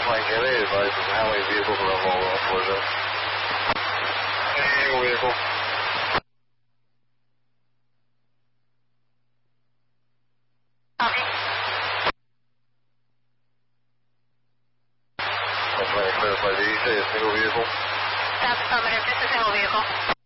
Mike Kelly, advise us how many vehicles are involved on collision. Single vehicle. Copy. I'm trying to clarify, did you say a single vehicle? That's affirmative. Just a single vehicle.